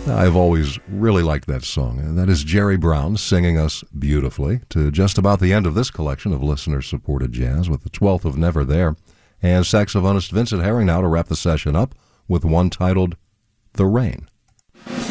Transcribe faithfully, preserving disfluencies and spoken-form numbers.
I've always really liked that song, and that is Jerry Brown singing us beautifully to just about the end of this collection of listener-supported jazz with the twelfth of Never There, and saxophonist Vincent Herring now to wrap the session up with one titled The Rain.